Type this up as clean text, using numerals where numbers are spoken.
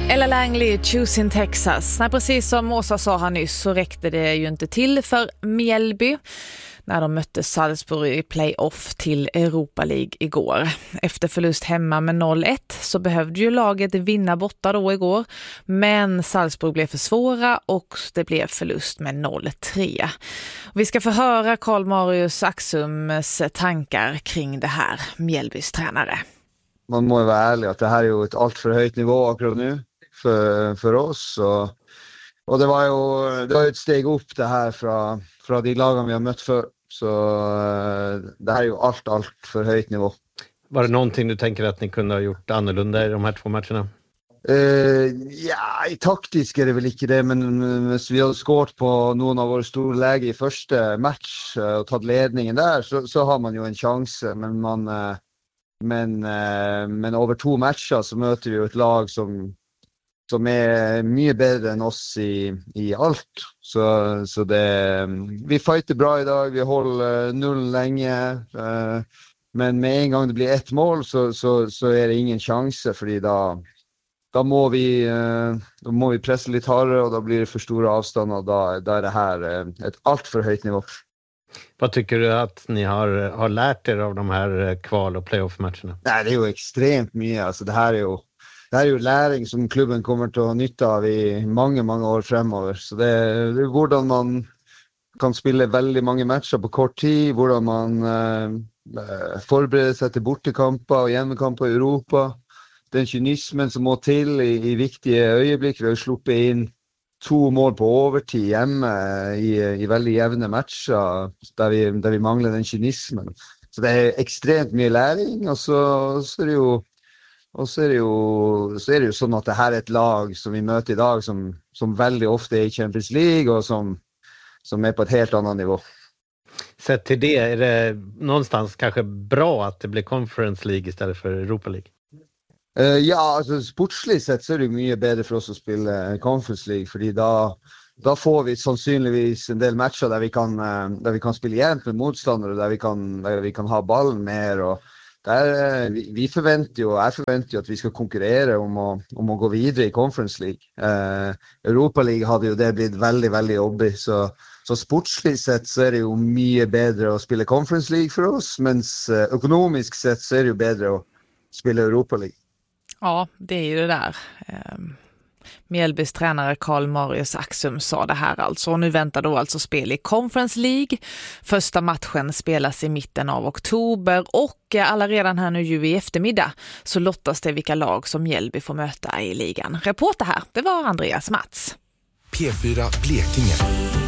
Ella Langley, Choosing Texas. Nej, precis som Åsa sa här nyss så räckte det ju inte till för Mjällby när de mötte Salzburg i playoff till Europa League igår. Efter förlust hemma med 0-1 så behövde ju laget vinna borta då igår. Men Salzburg blev för svåra och det blev förlust med 0-3. Vi ska få höra Karl Marius Axums tankar kring det här, Mjällbys tränare. Man må ju vara ärlig att det här är ju ett allt för höjt nivå akkurat nu för oss. Och det var ju ett steg upp det här från de lagen vi har mött för. Så det här är ju allt för höjt nivå. Var det någonting du tänker att ni kunde ha gjort annorlunda i de här 2 matcherna? I taktisk är det väl inte det, men hvis vi hade skåret på någon av våra stora läge i första match och tagit ledningen där så har man ju en chans. Men över 2 matcher så möter vi ju ett lag som är mycket bättre än oss i allt. Så vi fighter bra idag, vi håller 0 länge. Men med en gång det blir 1 mål så är det ingen chans, för då må vi pressa lite hårdare och då blir det för stora avstånd och då är det här ett allt för högt nivå. Vad tycker du att ni har lärt er av de här kval- och playoff-matcherna? Nej, det är ju extremt mycket. Alltså, det här är ju läring som klubben kommer att ha nytta av i många år framöver. Så det är hur man kan spela väldigt många matcher på kort tid, hur man förbereder sig till bortekamper och hemmakamper i Europa. Den kynismen som må till i viktiga ögonblick. Vi har släppt in 2 mål på övertid hemma i väldigt jämna matcher där vi manglar den kynismen. Så det är extremt mycket läring, och så är det ju så att det här är ett lag som vi möter idag som väldigt ofta är i Champions League och som är på ett helt annat nivå. Sett till det, är det någonstans kanske bra att det blir Conference League istället för Europa League? Ja, alltså sportsligt sett så är det mycket bättre för oss att spela Conference League, för då får vi sannsynligvis en del matcher där vi kan spela jämnt med motståndare, där vi kan ha bollen mer, och där vi förväntar ju att vi ska konkurrera om att gå vidare i Conference League. Europa League hade ju det blivit väldigt, väldigt jobbigt, så sportsligt sett så är det ju mycket bättre att spela Conference League för oss, men ekonomiskt sett så är det ju bättre att spela Europa League. Ja, det är ju det där. Mjällbys tränare Karl Marius Axum sa det här alltså. Och nu väntar då alltså spel i Conference League. Första matchen spelas i mitten av oktober, och alla redan här nu ju i eftermiddag så lottas det vilka lag som Mjällby får möta i ligan. Reporter här, det var Andreas Mats. P4 Blekinge.